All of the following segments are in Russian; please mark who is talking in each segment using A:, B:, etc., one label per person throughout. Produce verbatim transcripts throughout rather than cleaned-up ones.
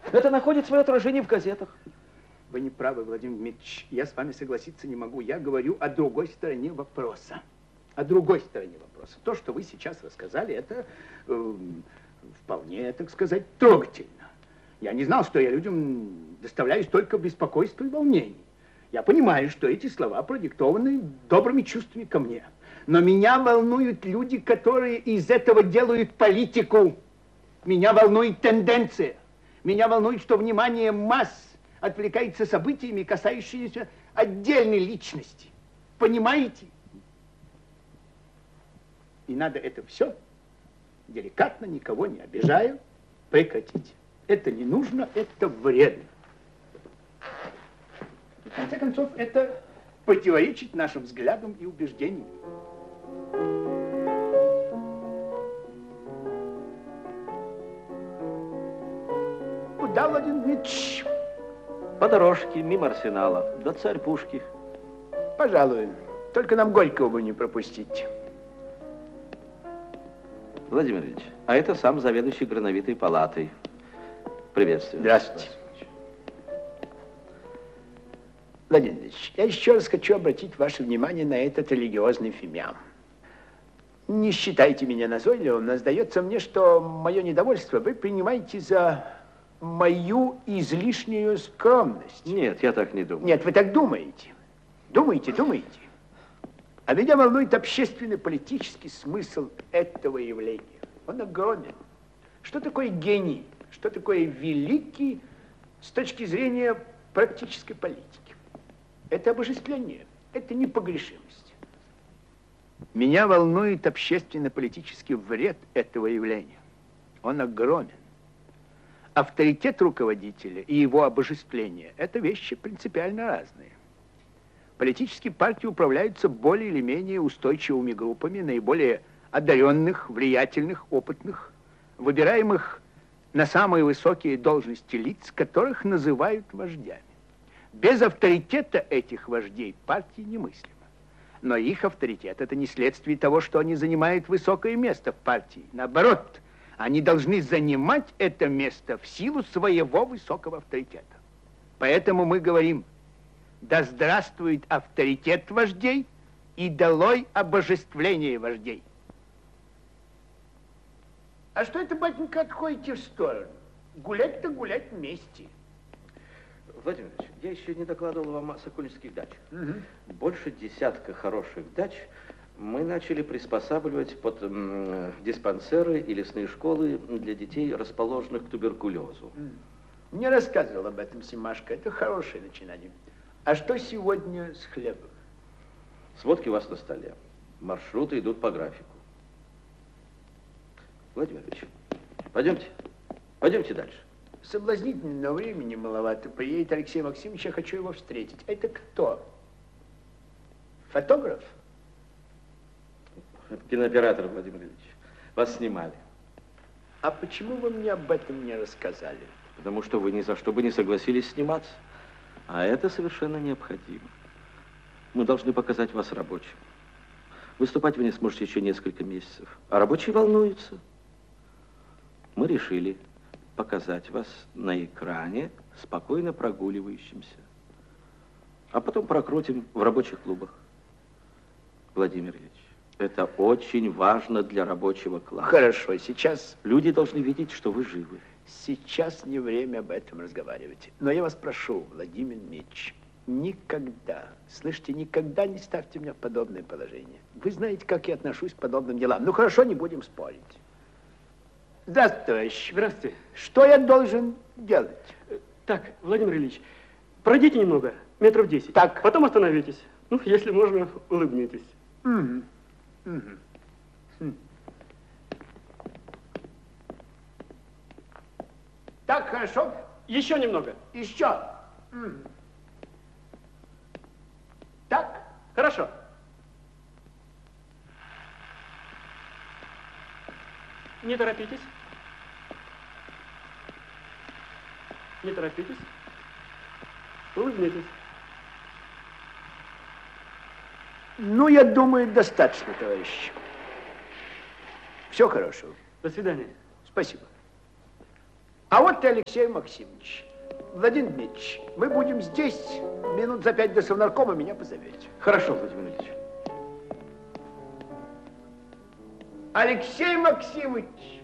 A: Это находит свое отражение в газетах.
B: Вы не правы, Владимир Дмитриевич. Я с вами согласиться не могу. Я говорю о другой стороне вопроса. О другой стороне вопроса. То, что вы сейчас рассказали, это э, вполне, так сказать, трогательно. Я не знал, что я людям доставляю столько беспокойства и волнений. Я понимаю, что эти слова продиктованы добрыми чувствами ко мне. Но меня волнуют люди, которые из этого делают политику. Меня волнует тенденция. Меня волнует, что внимание масс отвлекается событиями, касающимися отдельной личности. Понимаете? И надо это все, деликатно, никого не обижая, прекратить. Это не нужно, это вредно. В конце концов, это противоречит нашим взглядам и убеждениям. Куда, Владимир Дмитриевич?
A: По дорожке, мимо Арсенала, до Царь-Пушки.
B: Пожалуй, только нам Горького бы не пропустить.
A: Владимир Ильич, а это сам заведующий Грановитой палатой. Приветствую.
B: Здравствуйте. Владимир Ильич, я еще раз хочу обратить ваше внимание на этот религиозный фимиам. Не считайте меня назойливым, но сдается мне, что мое недовольство вы принимаете за мою излишнюю скромность.
A: Нет, я так не думаю.
B: Нет, вы так думаете. Думаете, думаете. А меня волнует общественно-политический смысл этого явления. Он огромен. Что такое гений? Что такое великий с точки зрения практической политики? Это обожествление, это непогрешимость. Меня волнует общественно-политический вред этого явления. Он огромен. Авторитет руководителя и его обожествление – это вещи принципиально разные. Политические партии управляются более или менее устойчивыми группами наиболее одаренных, влиятельных, опытных, выбираемых на самые высокие должности лиц, которых называют вождями. Без авторитета этих вождей партии немыслимо. Но их авторитет – это не следствие того, что они занимают высокое место в партии. Наоборот, они должны занимать это место в силу своего высокого авторитета. Поэтому мы говорим: да здравствует авторитет вождей и долой обожествление вождей. А что это, батенька, отходите в сторону? Гулять-то гулять вместе.
A: Владимир Ильич, я еще не докладывал вам о сокольнических дачах.
B: Угу.
A: Больше десятка хороших дач мы начали приспосабливать под м, диспансеры и лесные школы для детей, расположенных к туберкулезу.
B: Мне рассказывал об этом Семашко. Это хорошее начинание. А что сегодня с хлебом?
A: Сводки у вас на столе. Маршруты идут по графику. Владимир Ильич, пойдемте. Пойдемте дальше.
B: Соблазнительно, но времени маловато. Приедет Алексей Максимович, я хочу его встретить. Это кто? Фотограф?
A: Кинооператор, Владимир Ильич. Вас снимали.
B: А почему вы мне об этом не рассказали?
A: Потому что вы ни за что бы не согласились сниматься. А это совершенно необходимо. Мы должны показать вас рабочим. Выступать вы не сможете еще несколько месяцев. А рабочие волнуются. Мы решили показать вас на экране спокойно прогуливающимся. А потом прокрутим в рабочих клубах. Владимир Ильич, это очень важно для рабочего класса.
B: Хорошо, сейчас...
A: Люди должны видеть, что вы живы.
B: Сейчас не время об этом разговаривать. Но я вас прошу, Владимир Дмитриевич, никогда, слышите, никогда не ставьте меня в подобное положение. Вы знаете, как я отношусь к подобным делам. Ну хорошо, не будем спорить. Здравствуйте, товарищ.
C: Здравствуйте.
B: Что я должен делать?
C: Так, Владимир Ильич, пройдите немного, метров десять.
B: Так.
C: Потом остановитесь. Ну, если можно, улыбнитесь.
B: Угу. Угу. Хм. Так, хорошо.
C: Еще немного.
B: Еще. Угу. Так.
C: Хорошо. Не торопитесь. Не торопитесь. Улыбнитесь.
B: Ну, я думаю, достаточно, товарищ. Всего хорошего.
C: До свидания.
B: Спасибо. А вот Вот и Алексей Максимович. Владимир Дмитриевич, мы будем здесь минут за пять до Совнаркома, меня позовете.
A: Хорошо, Владимир Ильич.
B: Алексей Максимович.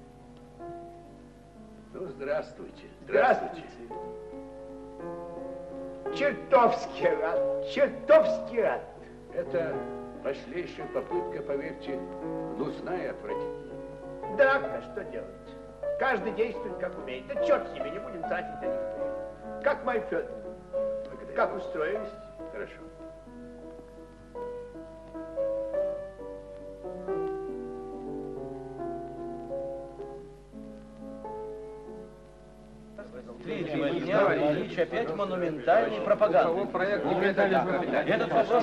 D: Ну, здравствуйте.
B: Здравствуйте. Чертовски рад, чертовски рад.
D: Это пошлейшая попытка, поверьте, гнусная и отвратительная.
B: Да, а что делать? Каждый действует, как умеет. Да черт с ними, не будем тратить на них время. Как мой Федор? Как устроились?
D: Хорошо.
A: Владимир Ильич опять монументальной пропаганды. Этот вопрос...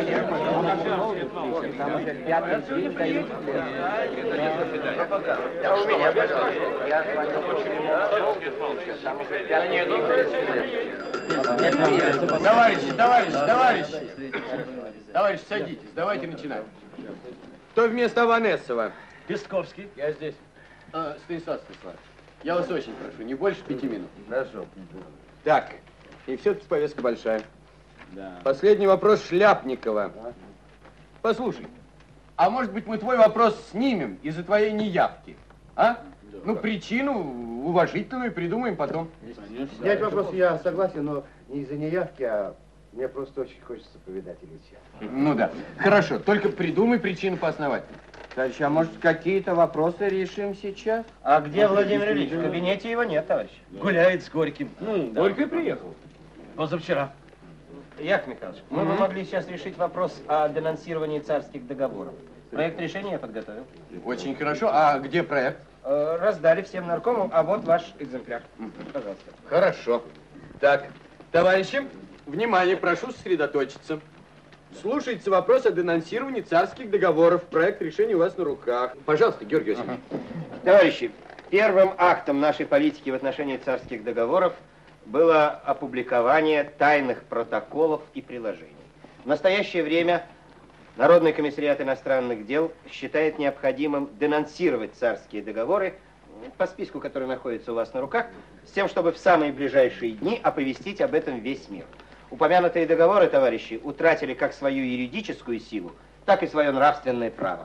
E: Товарищи, товарищи, товарищи! Товарищи, садитесь, давайте начинать. Кто вместо Аванесова?
A: Песковский.
E: Я здесь. А, Станислав Станиславович, я вас очень прошу, не больше пяти минут.
D: Хорошо.
E: Так, и все-таки повестка большая.
D: Да.
E: Последний вопрос Шляпникова. Послушай, а может быть мы твой вопрос снимем из-за твоей неявки? А? Ну, причину уважительную придумаем потом.
F: Снять вопрос я согласен, но не из-за неявки, а мне просто очень хочется повидать Ильича.
E: Ну да. Хорошо, только придумай причину поосновательно.
G: Товарищ, а может какие-то вопросы решим сейчас?
H: А где Владимир Ильич? В кабинете его нет, товарищ.
A: Гуляет с Горьким.
E: Ну, Горький приехал.
A: Позавчера.
H: Яков Михайлович, мы бы могли сейчас решить вопрос о денонсировании царских договоров. Проект решения я подготовил.
E: Очень хорошо. А где проект?
H: Э, раздали всем наркомам, а вот ваш экземпляр. Пожалуйста.
E: Хорошо. Так, товарищи, внимание, прошу сосредоточиться. Слушается вопрос о денонсировании царских договоров. Проект решения у вас на руках. Пожалуйста, Георгий Васильевич.
H: Товарищи, первым актом нашей политики в отношении царских договоров было опубликование тайных протоколов и приложений. В настоящее время Народный комиссариат иностранных дел считает необходимым денонсировать царские договоры по списку, который находится у вас на руках, с тем, чтобы в самые ближайшие дни оповестить об этом весь мир. Упомянутые договоры, товарищи, утратили как свою юридическую силу, так и свое нравственное право.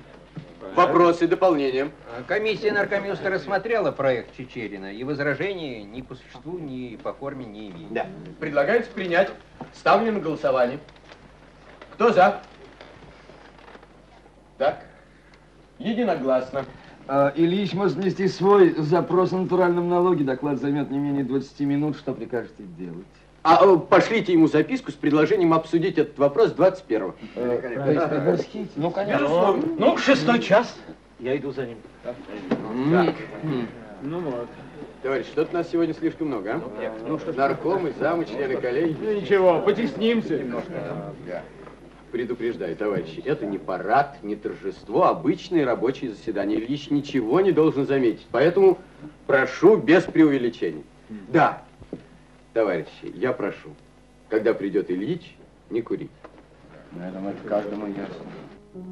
E: Вопросы, дополнения?
G: Комиссия наркомюста рассмотрела проект Чичерина, и возражений ни по существу, ни по форме не имеет.
E: Да. Предлагается принять. Ставлю на голосование. Кто за? Так. Единогласно.
I: А, Ильич может внести свой запрос о натуральном налоге. Доклад займет не менее двадцати минут. Что прикажете делать?
E: А э, пошлите ему записку с предложением обсудить этот вопрос двадцать первого.
G: Ну, конечно.
A: Безусловно. Ну, шестой час. Я иду за ним.
E: Так. Ну вот. Товарищ, что-то нас сегодня слишком много, а? Ну, что наркомы, замы, члены коллегии.
F: Ну ничего, потеснимся немножко.
E: Предупреждаю, товарищи, это не парад, не торжество, обычное рабочее заседание. Ильич ничего не должен заметить, поэтому прошу без преувеличений. Да, товарищи, я прошу, когда придет Ильич, не курить.
G: Я думаю, это каждому ясно.